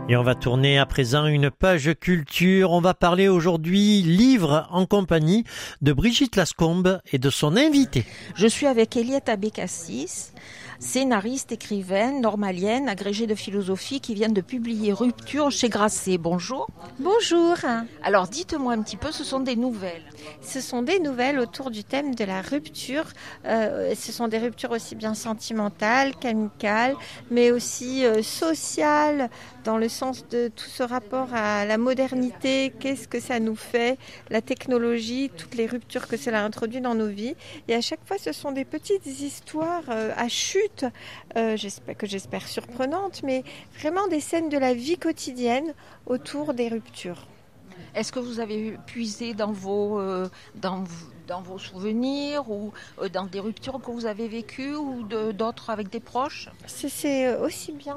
Et on va tourner à présent une page culture. On va parler aujourd'hui livre en compagnie de Brigitte Lascombe et de son invité. Je suis avec Eliette Abécassis, scénariste, écrivaine, normalienne, agrégée de philosophie qui vient de publier Rupture chez Grasset. Bonjour. Bonjour. Alors dites-moi un petit peu, ce sont des nouvelles. Ce sont des nouvelles autour du thème de la rupture. Ce sont des ruptures aussi bien sentimentales qu'amicales, mais aussi sociales, dans le sens de tout ce rapport à la modernité, qu'est-ce que ça nous fait, la technologie, toutes les ruptures que cela introduit dans nos vies. Et à chaque fois, ce sont des petites histoires à chute, j'espère surprenantes, mais vraiment des scènes de la vie quotidienne autour des ruptures. Est-ce que vous avez puisé dans vos souvenirs ou dans des ruptures que vous avez vécues ou d'autres avec des proches ? C'est aussi bien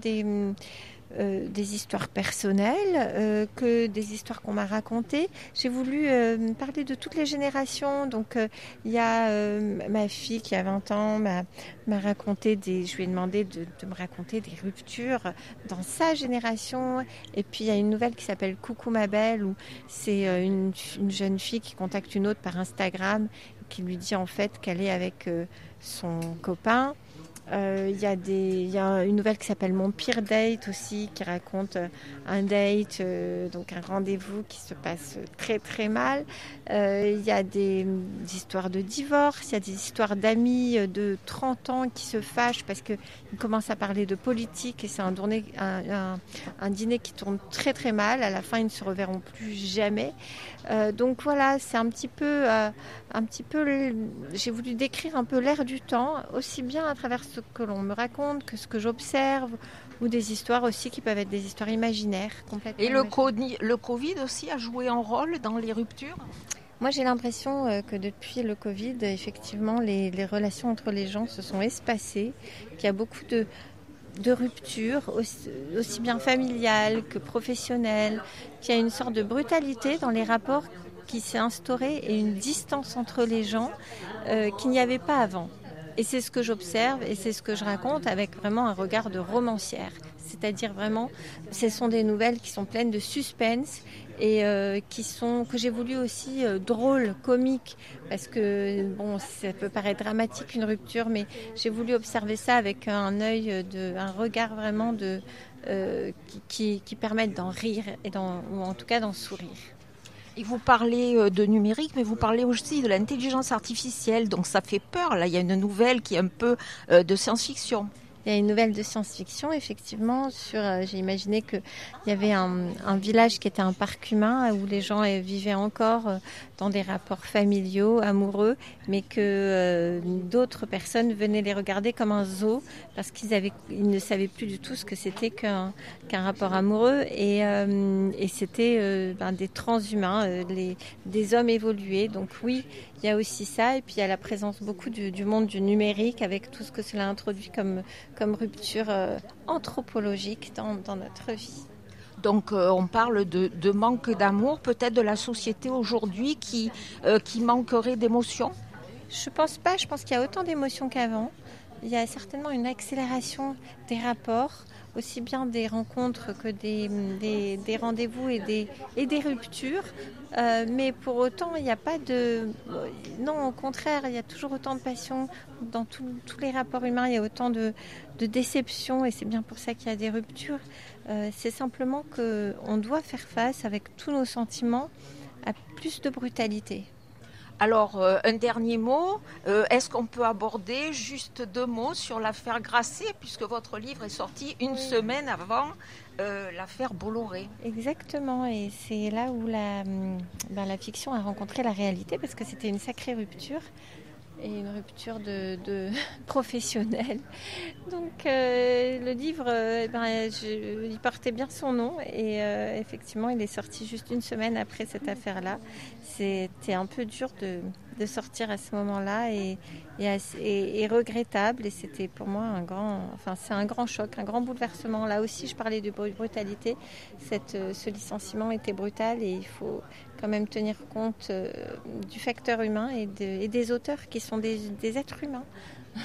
des histoires personnelles que des histoires qu'on m'a racontées. J'ai voulu parler de toutes les générations. Donc il y a ma fille qui a 20 ans m'a raconté je lui ai demandé de me raconter des ruptures dans sa génération. Et puis il y a une nouvelle qui s'appelle Coucou ma belle, où c'est une jeune fille qui contacte une autre par Instagram, qui lui dit en fait qu'elle est avec son copain. Il y a une nouvelle qui s'appelle Mon pire date aussi, qui raconte un date, donc un rendez-vous qui se passe très très mal. Il y a des histoires de divorce, il y a des histoires d'amis de 30 ans qui se fâchent parce qu'ils commencent à parler de politique et c'est un dîner qui tourne très très mal. À la fin, ils ne se reverront plus jamais. Donc voilà, c'est un petit peu, j'ai voulu décrire un peu l'air du temps, aussi bien à travers ce que l'on me raconte que ce que j'observe, ou des histoires aussi qui peuvent être des histoires imaginaires complètement. Et le Covid aussi a joué un rôle dans les ruptures ? Moi, j'ai l'impression que depuis le Covid, effectivement, les relations entre les gens se sont espacées, qu'il y a beaucoup de ruptures, aussi bien familiales que professionnelles, qu'il y a une sorte de brutalité dans les rapports qui s'est instaurée et une distance entre les gens qu'il n'y avait pas avant. Et c'est ce que j'observe et c'est ce que je raconte avec vraiment un regard de romancière. C'est-à-dire vraiment, ce sont des nouvelles qui sont pleines de suspense et que j'ai voulu aussi drôles, comiques, parce que bon, ça peut paraître dramatique une rupture, mais j'ai voulu observer ça avec un regard vraiment qui permette d'en rire ou en tout cas d'en sourire. Et vous parlez de numérique, mais vous parlez aussi de l'intelligence artificielle, donc ça fait peur. Là, il y a une nouvelle qui est un peu de science-fiction. Il y a une nouvelle de science-fiction, effectivement. J'ai imaginé qu'il y avait un village qui était un parc humain où les gens vivaient encore dans des rapports familiaux, amoureux, mais que d'autres personnes venaient les regarder comme un zoo parce qu'ils ne savaient plus du tout ce que c'était qu'un rapport amoureux. Et c'était des transhumains, des hommes évolués. Donc oui, il y a aussi ça. Et puis il y a la présence beaucoup du monde du numérique avec tout ce que cela introduit comme rupture anthropologique dans notre vie. Donc on parle de manque d'amour, peut-être de la société aujourd'hui qui manquerait d'émotions ? Je pense pas, je pense qu'il y a autant d'émotions qu'avant. Il y a certainement une accélération des rapports, aussi bien des rencontres que des rendez-vous et des ruptures. Mais pour autant, il n'y a pas de... Non, au contraire, il y a toujours autant de passion dans tous les rapports humains. Il y a autant de déceptions et c'est bien pour ça qu'il y a des ruptures. C'est simplement qu'on doit faire face avec tous nos sentiments à plus de brutalité. Alors, un dernier mot, est-ce qu'on peut aborder juste 2 mots sur l'affaire Grasset, puisque votre livre est sorti une semaine avant l'affaire Bolloré ? Exactement, et c'est là où la fiction a rencontré la réalité, parce que c'était une sacrée rupture, et une rupture de professionnelle. Donc le livre, il portait bien son nom, et effectivement il est sorti juste une semaine après cette affaire-là. C'était un peu dur de sortir à ce moment-là et regrettable, et c'était pour moi c'est un grand choc, un grand bouleversement. Là aussi je parlais de brutalité, ce licenciement était brutal et il faut quand même tenir compte du facteur humain et des auteurs qui sont des êtres humains.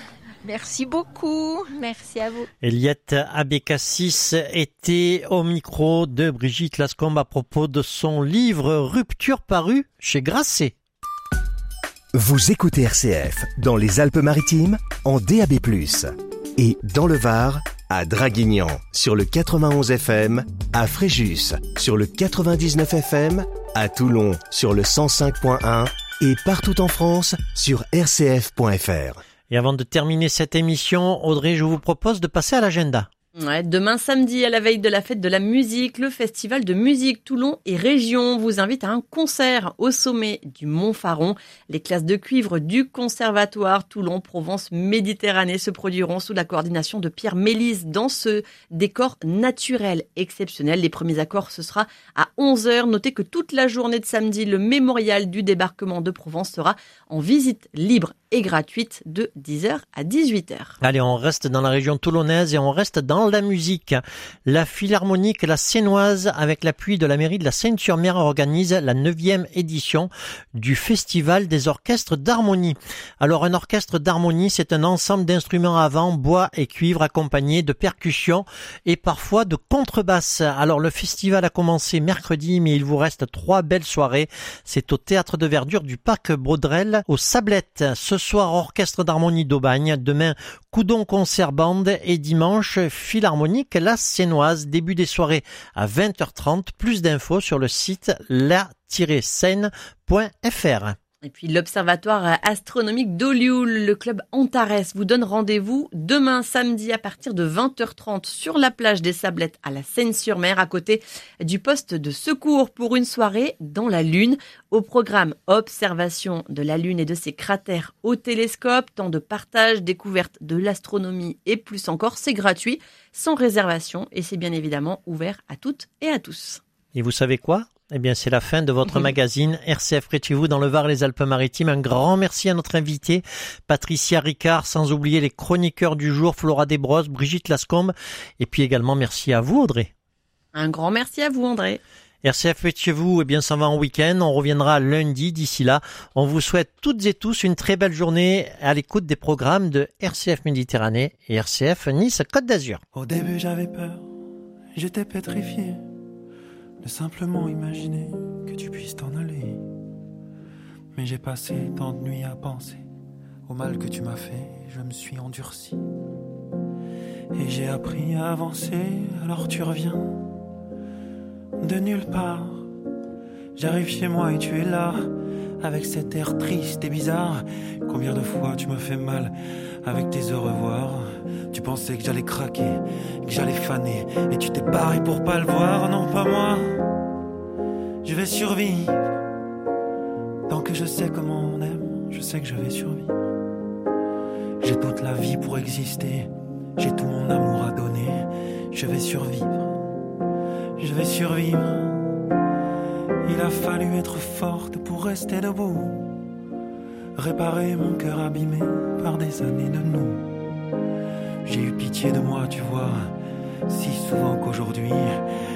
Merci beaucoup. Merci à vous. Eliette Abécassis était au micro de Brigitte Lascombe à propos de son livre Rupture paru chez Grasset. Vous écoutez RCF dans les Alpes-Maritimes en DAB+, et dans le Var à Draguignan sur le 91 FM, à Fréjus sur le 99 FM, à Toulon sur le 105.1 et partout en France sur rcf.fr. Et avant de terminer cette émission, Audrey, je vous propose de passer à l'agenda. Ouais, demain samedi, à la veille de la fête de la musique, le Festival de musique Toulon et Région vous invite à un concert au sommet du Mont Faron. Les classes de cuivre du Conservatoire Toulon Provence Méditerranée se produiront sous la coordination de Pierre Mélis dans ce décor naturel exceptionnel. Les premiers accords, ce sera à 11h. Notez que toute la journée de samedi, le mémorial du débarquement de Provence sera en visite libre et gratuite de 10h à 18h. Allez, on reste dans la région toulonnaise et on reste dans la musique. La Philharmonique La Sénoise, avec l'appui de la mairie de la Seyne-sur-Mer, organise la 9e édition du Festival des orchestres d'harmonie. Alors, un orchestre d'harmonie, c'est un ensemble d'instruments à vent, bois et cuivre accompagnés de percussions et parfois de contrebasse. Alors, le festival a commencé mercredi, mais il vous reste 3 belles soirées. C'est au Théâtre de Verdure du Parc Baudrel, aux Sablettes. Ce soir, orchestre d'harmonie d'Aubagne. Demain, Coudon Concert Band et dimanche, Philharmonique La Sénoise. Début des soirées à 20h30. Plus d'infos sur le site la-seine.fr. Et puis l'Observatoire astronomique d'Olioul, le club Antares, vous donne rendez-vous demain samedi à partir de 20h30 sur la plage des Sablettes à la Seyne-sur-Mer, à côté du poste de secours pour une soirée dans la Lune. Au programme, observation de la Lune et de ses cratères au télescope, temps de partage, découverte de l'astronomie et plus encore. C'est gratuit, sans réservation et c'est bien évidemment ouvert à toutes et à tous. Et vous savez quoi ? Eh bien, c'est la fin de votre magazine RCF près de chez vous dans le Var, les Alpes-Maritimes. Un grand merci à notre invitée, Patricia Ricard, sans oublier les chroniqueurs du jour, Flora Desbrosses, Brigitte Lascombe. Et puis également, merci à vous, Audrey. Un grand merci à vous, André. RCF près de chez vous, eh bien, s'en va en week-end. On reviendra lundi. D'ici là, on vous souhaite toutes et tous une très belle journée à l'écoute des programmes de RCF Méditerranée et RCF Nice-Côte d'Azur. Au début, j'avais peur, j'étais pétrifié de simplement imaginer que tu puisses t'en aller. Mais j'ai passé tant de nuits à penser au mal que tu m'as fait, je me suis endurci. Et j'ai appris à avancer, alors tu reviens de nulle part. J'arrive chez moi et tu es là, avec cet air triste et bizarre. Combien de fois tu me fais mal avec tes au revoir. Tu pensais que j'allais craquer, que j'allais faner, et tu t'es barré pour pas le voir. Non, pas moi, je vais survivre. Tant que je sais comment on aime, je sais que je vais survivre. J'ai toute la vie pour exister, j'ai tout mon amour à donner. Je vais survivre, je vais survivre. Il a fallu être forte pour rester debout, réparer mon cœur abîmé par des années de nous. J'ai eu pitié de moi, tu vois, si souvent qu'aujourd'hui